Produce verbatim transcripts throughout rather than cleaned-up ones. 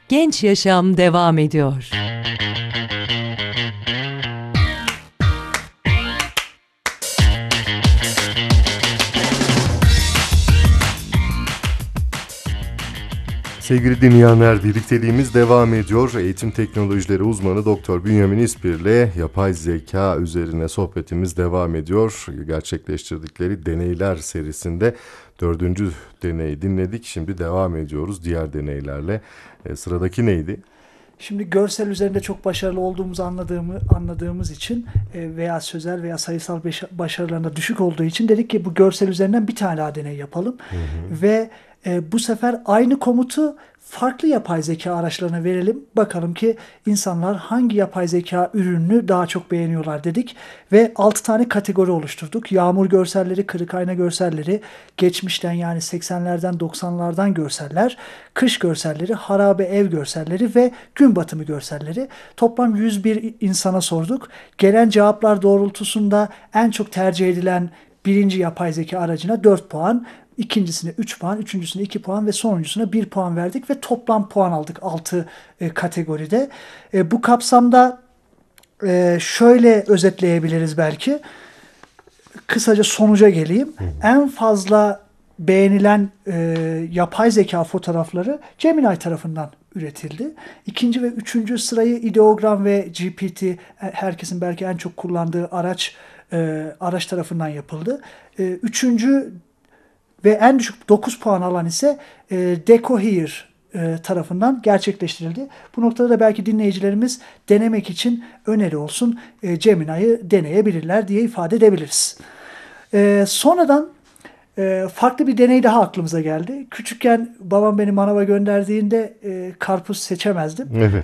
Genç Yaşam devam ediyor. Sevgili dinleyenler, birlikteliğimiz devam ediyor. Eğitim teknolojileri uzmanı Doktor Bünyamin İspir ile yapay zeka üzerine sohbetimiz devam ediyor. Gerçekleştirdikleri deneyler serisinde dördüncü deneyi dinledik. Şimdi devam ediyoruz diğer deneylerle. E, sıradaki neydi? Şimdi görsel üzerinde çok başarılı olduğumuzu anladığımı anladığımız için e, veya sözel veya sayısal başarılarında düşük olduğu için dedik ki bu görsel üzerinden bir tane daha deney yapalım. Hı hı. Ve e, bu sefer aynı komutu farklı yapay zeka araçlarına verelim. Bakalım ki insanlar hangi yapay zeka ürününü daha çok beğeniyorlar dedik. Ve altı tane kategori oluşturduk. Yağmur görselleri, kırık ayna görselleri, geçmişten yani seksenlerden doksanlardan görseller, kış görselleri, harabe ev görselleri ve gün batımı görselleri. Toplam yüz bir insana sorduk. Gelen cevaplar doğrultusunda en çok tercih edilen birinci yapay zeka aracına dört puan, İkincisine üç puan, üçüncüsüne iki puan ve sonuncusuna bir puan verdik ve toplam puan aldık altı e, kategoride. E, bu kapsamda e, şöyle özetleyebiliriz belki. Kısaca sonuca geleyim. Hı hı. En fazla beğenilen e, yapay zeka fotoğrafları Gemini tarafından üretildi. İkinci ve üçüncü sırayı ideogram ve G P T, herkesin belki en çok kullandığı araç e, araç tarafından yapıldı. E, üçüncü ve en düşük dokuz puan alan ise e, Decohere e, tarafından gerçekleştirildi. Bu noktada da belki dinleyicilerimiz denemek için öneri olsun, e, Gemini'yi deneyebilirler diye ifade edebiliriz. E, sonradan e, farklı bir deney daha aklımıza geldi. Küçükken babam beni manava gönderdiğinde e, karpuz seçemezdim. Evet.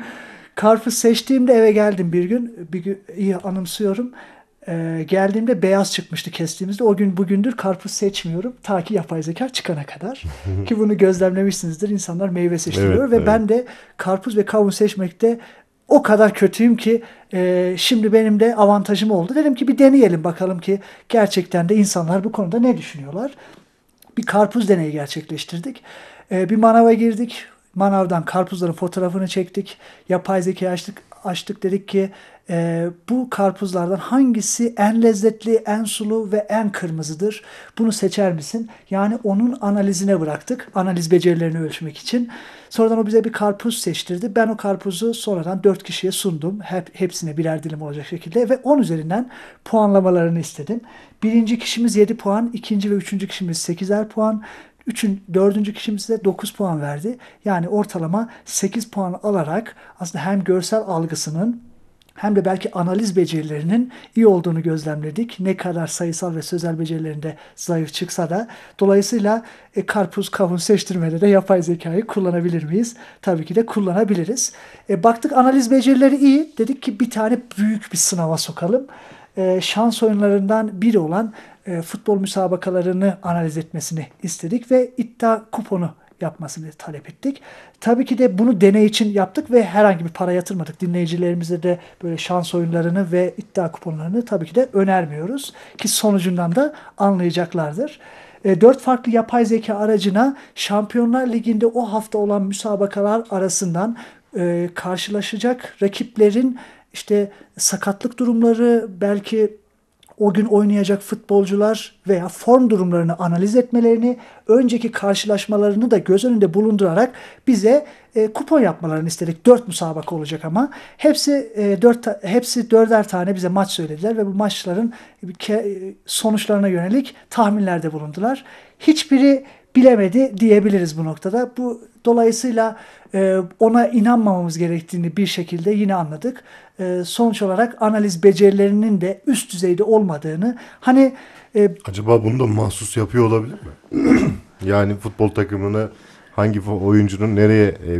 Karpuz seçtiğimde eve geldim bir gün, bir gün iyi anımsıyorum. Ee, geldiğimde beyaz çıkmıştı kestiğimizde. O gün bugündür karpuz seçmiyorum. Ta ki yapay zeka çıkana kadar. Ki bunu gözlemlemişsinizdir. İnsanlar meyve seçtiriyor. Evet, ve evet. Ben de karpuz ve kavun seçmekte o kadar kötüyüm ki e, şimdi benim de avantajım oldu. Dedim ki bir deneyelim bakalım ki gerçekten de insanlar bu konuda ne düşünüyorlar. Bir karpuz deneyi gerçekleştirdik. E, bir manava girdik. Manavdan karpuzların fotoğrafını çektik. Yapay zeka açtık. Açtık dedik ki e, bu karpuzlardan hangisi en lezzetli, en sulu ve en kırmızıdır? Bunu seçer misin? Yani onun analizine bıraktık. Analiz becerilerini ölçmek için. Sonradan o bize bir karpuz seçtirdi. Ben o karpuzu sonradan dört kişiye sundum. Hep, hepsine birer dilim olacak şekilde. Ve on üzerinden puanlamalarını istedim. Birinci kişimiz yedi puan. İkinci ve üçüncü kişimiz sekizer puan. Üçün, dördüncü kişimiz de dokuz puan verdi. Yani ortalama sekiz puan alarak aslında hem görsel algısının hem de belki analiz becerilerinin iyi olduğunu gözlemledik. Ne kadar sayısal ve sözel becerilerinde zayıf çıksa da. Dolayısıyla e, karpuz kavun seçtirmede de yapay zekayı kullanabilir miyiz? Tabii ki de kullanabiliriz. E, baktık analiz becerileri iyi. Dedik ki bir tane büyük bir sınava sokalım. E, şans oyunlarından biri olan e, futbol müsabakalarını analiz etmesini istedik ve iddia kuponu yapmasını talep ettik. Tabii ki de bunu deney için yaptık ve herhangi bir para yatırmadık. Dinleyicilerimize de böyle şans oyunlarını ve iddia kuponlarını tabii ki de önermiyoruz. Ki sonucundan da anlayacaklardır. E, dört farklı yapay zeka aracına Şampiyonlar Ligi'nde o hafta olan müsabakalar arasından e, karşılaşacak rakiplerin işte sakatlık durumları, belki o gün oynayacak futbolcular veya form durumlarını analiz etmelerini, önceki karşılaşmalarını da göz önünde bulundurarak bize e, kupon yapmalarını istedik. Dört müsabaka olacak ama hepsi e, dört hepsi dörder tane bize maç söylediler ve bu maçların ke, sonuçlarına yönelik tahminlerde bulundular. Hiçbiri bilemedi diyebiliriz bu noktada. Bu dolayısıyla e, ona inanmamamız gerektiğini bir şekilde yine anladık. E, sonuç olarak analiz becerilerinin de üst düzeyde olmadığını, hani e, acaba bunu da mahsus yapıyor olabilir mi? Yani futbol takımını hangi oyuncunun nereye e,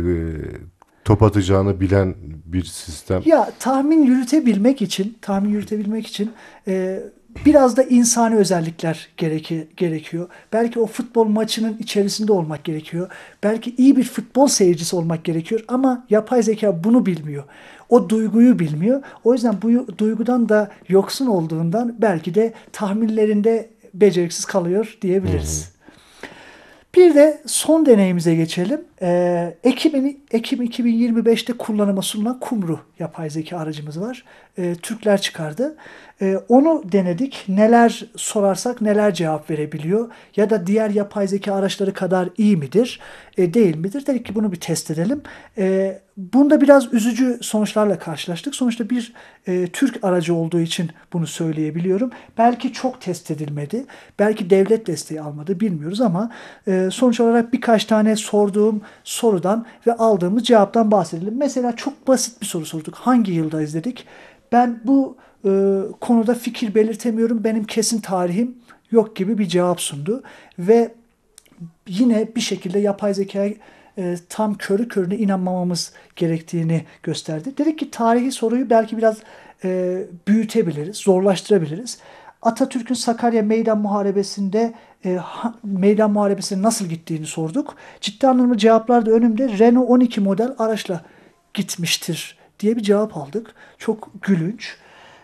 top atacağını bilen bir sistem. Ya tahmin yürütebilmek için, tahmin yürütebilmek için e, biraz da insani özellikler gereki, gerekiyor. Belki o futbol maçının içerisinde olmak gerekiyor. Belki iyi bir futbol seyircisi olmak gerekiyor ama yapay zeka bunu bilmiyor. O duyguyu bilmiyor. O yüzden bu duygudan da yoksun olduğundan belki de tahminlerinde beceriksiz kalıyor diyebiliriz. Bir de son deneyimize geçelim. Ee, Ekim, Ekim iki bin yirmi beşte kullanıma sunulan Kumru yapay zeka aracımız var. Ee, Türkler çıkardı. Ee, onu denedik. Neler sorarsak neler cevap verebiliyor. Ya da diğer yapay zeka araçları kadar iyi midir, e, değil midir? Dedik ki bunu bir test edelim. E, bunda biraz üzücü sonuçlarla karşılaştık. Sonuçta bir e, Türk aracı olduğu için bunu söyleyebiliyorum. Belki çok test edilmedi. Belki devlet desteği almadı, bilmiyoruz ama e, sonuç olarak birkaç tane sorduğum sorudan ve aldığımız cevaptan bahsedelim. Mesela çok basit bir soru sorduk. Hangi yılda izledik? Ben bu e, konuda fikir belirtemiyorum. Benim kesin tarihim yok gibi bir cevap sundu. Ve yine bir şekilde yapay zekaya e, tam körü körüne inanmamamız gerektiğini gösterdi. Dedik ki tarihi soruyu belki biraz e, büyütebiliriz, zorlaştırabiliriz. Atatürk'ün Sakarya Meydan Muharebesi'nde e, ha, meydan muharebesinin nasıl gittiğini sorduk. Ciddi anlamda cevaplar da önümde. Renault on iki model araçla gitmiştir diye bir cevap aldık. Çok gülünç.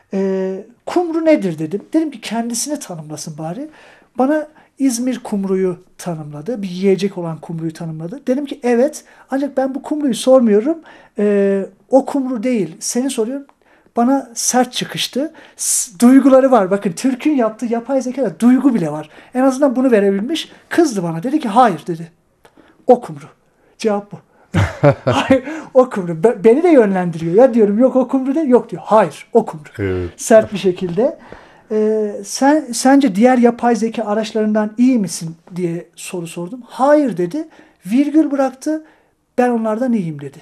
E, kumru nedir dedim. Dedim ki kendisini tanımlasın bari. Bana İzmir kumruyu tanımladı. Bir yiyecek olan kumruyu tanımladı. Dedim ki evet, ancak ben bu kumruyu sormuyorum. E, o kumru değil. Seni soruyorum. Bana sert çıkıştı. S- duyguları var. Bakın Türk'ün yaptığı yapay zekada duygu bile var. En azından bunu verebilmiş. Kızdı bana. Dedi ki hayır dedi. O kumru. Cevap bu. Hayır, o kumru. Be- beni de yönlendiriyor. Ya diyorum yok o kumru de. Yok diyor. Hayır, o kumru. Evet. Sert bir şekilde. Ee, sen sence diğer yapay zeka araçlarından iyi misin diye soru sordum. Hayır dedi. Virgül bıraktı. Ben onlardan iyiyim dedi.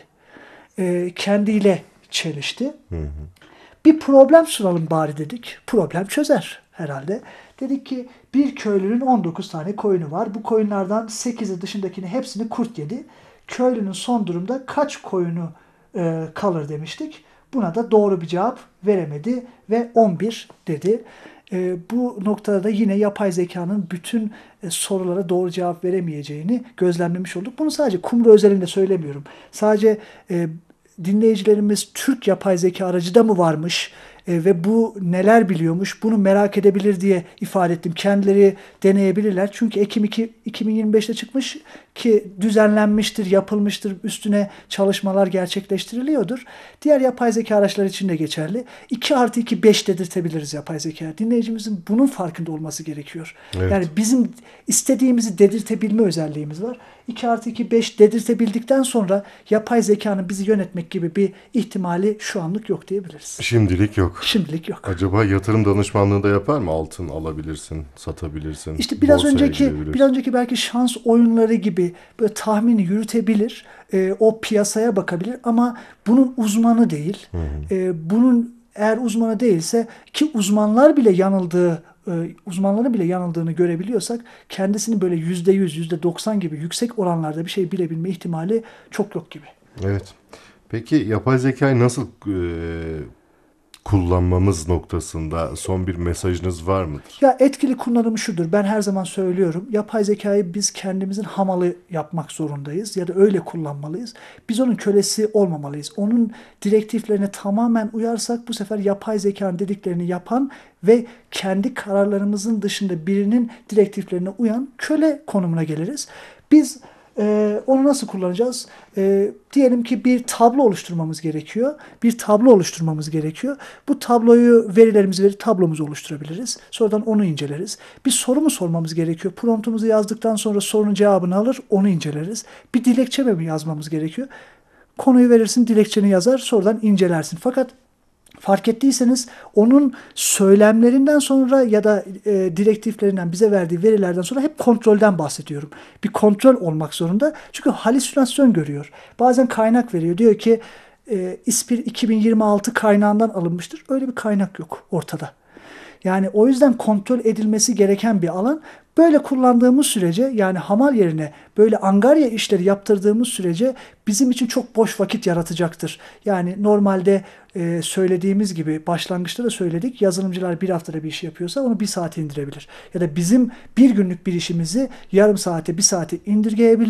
Ee, kendiyle çelişti. Hı hı. Bir problem sunalım bari dedik. Problem çözer herhalde. Dedik ki bir köylünün on dokuz tane koyunu var. Bu koyunlardan sekizi dışındakini hepsini kurt yedi. Köylünün son durumda kaç koyunu e, kalır demiştik. Buna da doğru bir cevap veremedi ve on bir dedi. E, bu noktada da yine yapay zekanın bütün e, sorulara doğru cevap veremeyeceğini gözlemlemiş olduk. Bunu sadece kumru özelinde söylemiyorum. Sadece e, dinleyicilerimiz Türk yapay zeka aracı da mı varmış e, ve bu neler biliyormuş bunu merak edebilir diye ifade ettim. Kendileri deneyebilirler. Çünkü Ekim iki bin yirmi beşte çıkmış ki düzenlenmiştir, yapılmıştır, üstüne çalışmalar gerçekleştiriliyordur. Diğer yapay zeka araçları için de geçerli. iki artı iki beş dedirtebiliriz yapay zeka. Dinleyicimizin bunun farkında olması gerekiyor. Evet. Yani bizim istediğimizi dedirtebilme özelliğimiz var. iki artı iki beş dedirtebildikten sonra yapay zekanın bizi yönetmek gibi bir ihtimali şu anlık yok diyebiliriz. Şimdilik yok. Şimdilik yok. Acaba yatırım danışmanlığı da yapar mı? Altın alabilirsin, satabilirsin. İşte biraz borsaya önceki gidebilirsin. biraz önceki belki şans oyunları gibi böyle tahmini yürütebilir. E, o piyasaya bakabilir ama bunun uzmanı değil. Hı hı. E, bunun eğer uzmanı değilse ki uzmanlar bile yanıldığı uzmanların bile yanıldığını görebiliyorsak kendisini böyle yüzde yüz, yüzde doksan gibi yüksek oranlarda bir şey bilebilme ihtimali çok yok gibi. Evet. Peki yapay zekayı nasıl e, kullanmamız noktasında son bir mesajınız var mıdır? Ya etkili kullanımı şudur. Ben her zaman söylüyorum. Yapay zekayı biz kendimizin hamalı yapmak zorundayız ya da öyle kullanmalıyız. Biz onun kölesi olmamalıyız. Onun direktiflerine tamamen uyarsak bu sefer yapay zekanın dediklerini yapan ve kendi kararlarımızın dışında birinin direktiflerine uyan köle konumuna geliriz. Biz Ee, onu nasıl kullanacağız? Ee, diyelim ki bir tablo oluşturmamız gerekiyor. Bir tablo oluşturmamız gerekiyor. Bu tabloyu verilerimizi verip tablomuzu oluşturabiliriz. Sonradan onu inceleriz. Bir soru mu sormamız gerekiyor? Promptumuzu yazdıktan sonra sorunun cevabını alır, onu inceleriz. Bir dilekçe mi yazmamız gerekiyor? Konuyu verirsin, dilekçeni yazar, sonradan incelersin. Fakat fark ettiyseniz onun söylemlerinden sonra ya da e, direktiflerinden bize verdiği verilerden sonra hep kontrolden bahsediyorum. Bir kontrol olmak zorunda. Çünkü halüsinasyon görüyor. Bazen kaynak veriyor. Diyor ki e, İSPİR iki bin yirmi altı kaynağından alınmıştır. Öyle bir kaynak yok ortada. Yani o yüzden kontrol edilmesi gereken bir alan. Böyle kullandığımız sürece yani hamal yerine böyle angarya işleri yaptırdığımız sürece bizim için çok boş vakit yaratacaktır. Yani normalde e, söylediğimiz gibi başlangıçta da söyledik, yazılımcılar bir haftada bir iş yapıyorsa onu bir saate indirebilir. Ya da bizim bir günlük bir işimizi yarım saate bir saate indirgeyebilir.